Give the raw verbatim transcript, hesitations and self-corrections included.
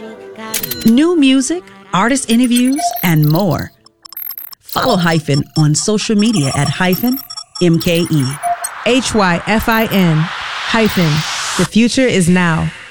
New music, artist interviews, and more. Follow Hyphen on social media at Hyphen M K E. H Y F I N hyphen. The future is now.